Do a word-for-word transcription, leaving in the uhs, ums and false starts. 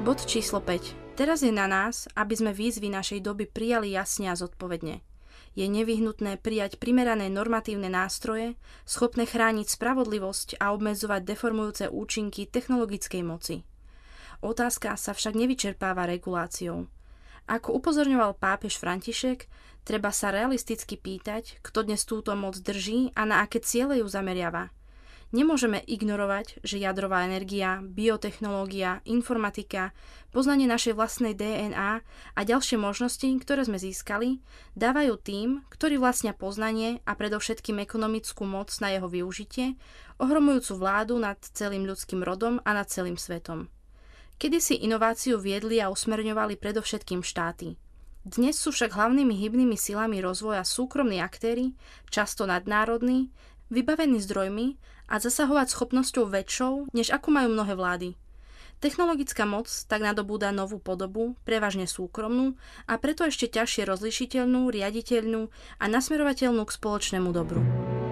Bod číslo päť. Teraz je na nás, aby sme výzvy našej doby prijali jasne a zodpovedne. Je nevyhnutné prijať primerané normatívne nástroje, schopné chrániť spravodlivosť a obmedzovať deformujúce účinky technologickej moci. Otázka sa však nevyčerpáva reguláciou. Ako upozorňoval pápež František, treba sa realisticky pýtať, kto dnes túto moc drží a na aké ciele ju zameriava. Nemôžeme ignorovať, že jadrová energia, biotechnológia, informatika, poznanie našej vlastnej dé en á a ďalšie možnosti, ktoré sme získali, dávajú tým, ktorí vlastnia poznanie a predovšetkým ekonomickú moc na jeho využitie, ohromujúcu vládu nad celým ľudským rodom a nad celým svetom. Kedysi inováciu viedli a usmerňovali predovšetkým štáty. Dnes sú však hlavnými hybnými silami rozvoja súkromní aktéri, často nadnárodní, vybavení zdrojmi a zasahovať schopnosťou väčšou, než akú majú mnohé vlády. Technologická moc tak nadobúda novú podobu, prevažne súkromnú, a preto ešte ťažšie rozlišiteľnú, riaditeľnú a nasmerovateľnú k spoločnému dobru.